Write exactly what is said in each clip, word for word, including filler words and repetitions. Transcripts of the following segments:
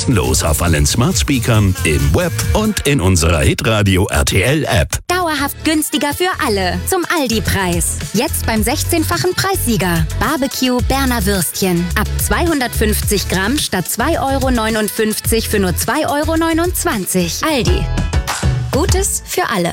kostenlos auf allen Smart Speakern, im Web und in unserer Hitradio R T L App. Dauerhaft günstiger für alle. Zum Aldi-Preis. Jetzt beim sechzehnfachen Preissieger. Barbecue Berner Würstchen. Ab zweihundertfünfzig Gramm statt zwei Euro neunundfünfzig für nur zwei Euro neunundzwanzig. Aldi. Gutes für alle.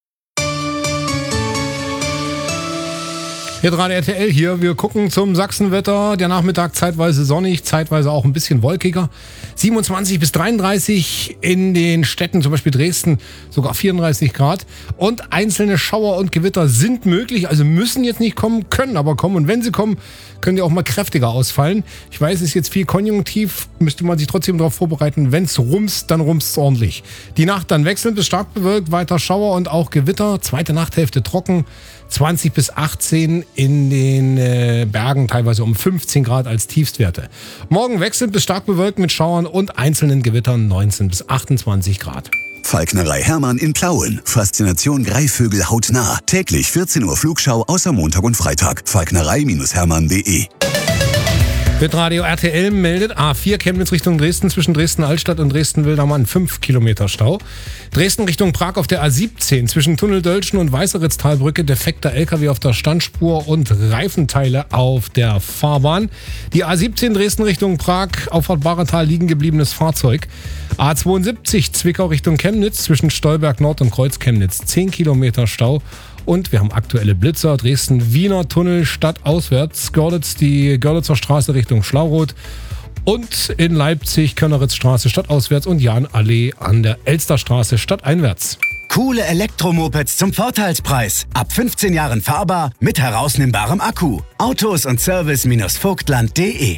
Hier dran R T L hier. Wir gucken zum Sachsenwetter. Der Nachmittag zeitweise sonnig, zeitweise auch ein bisschen wolkiger. siebenundzwanzig bis dreiunddreißig in den Städten, zum Beispiel Dresden, sogar vierunddreißig Grad. Und einzelne Schauer und Gewitter sind möglich, also müssen jetzt nicht kommen, können aber kommen. Und wenn sie kommen, können die auch mal kräftiger ausfallen. Ich weiß, es ist jetzt viel konjunktiv, müsste man sich trotzdem darauf vorbereiten. Wenn es rumst, dann rumst es ordentlich. Die Nacht dann wechselnd bis stark bewölkt, weiter Schauer und auch Gewitter. Zweite Nachthälfte trocken. zwanzig bis achtzehn in den äh, Bergen, teilweise um fünfzehn Grad als Tiefstwerte. Morgen wechselnd bis stark bewölkt mit Schauern und einzelnen Gewittern neunzehn bis achtundzwanzig Grad. Falknerei Hermann in Plauen. Faszination Greifvögel hautnah. Täglich vierzehn Uhr Flugschau außer Montag und Freitag. falknerei Hermann punkt de. Hitradio R T L meldet A vier Chemnitz Richtung Dresden zwischen Dresden-Altstadt und Dresden-Wildermann fünf Kilometer Stau. Dresden Richtung Prag auf der A siebzehn zwischen Tunnel-Dölschen und Weißeritztalbrücke defekter L K W auf der Standspur und Reifenteile auf der Fahrbahn. Die A siebzehn Dresden Richtung Prag, Auffahrt Bahretal liegen gebliebenes Fahrzeug. A zweiundsiebzig Zwickau Richtung Chemnitz zwischen Stolberg Nord und Kreuz Chemnitz zehn Kilometer Stau. Und wir haben aktuelle Blitzer. Dresden-Wiener Tunnel stadtauswärts. Görlitz die Görlitzer Straße Richtung Schlauroth. Und in Leipzig Könneritzstraße stadtauswärts und Jahnallee an der Elsterstraße stadteinwärts. Coole Elektromopeds zum Vorteilspreis. Ab fünfzehn Jahren fahrbar mit herausnimmbarem Akku. Autos und Service Vogtland punkt de.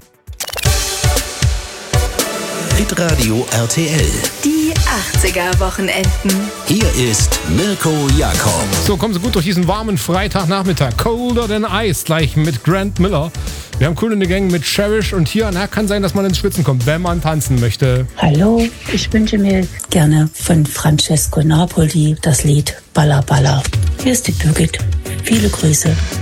Hitradio R T L. Die achtziger-Wochenenden. Hier ist Mirko Jakob. So, kommen Sie gut durch diesen warmen Freitagnachmittag. Colder Than Ice, gleich mit Grant Miller. Wir haben Cool in the Gang mit Cherish und hier, na, kann sein, dass man ins Schwitzen kommt, wenn man tanzen möchte. Hallo, ich wünsche mir gerne von Francesco Napoli das Lied Balla Balla. Hier ist die Birgit. Viele Grüße.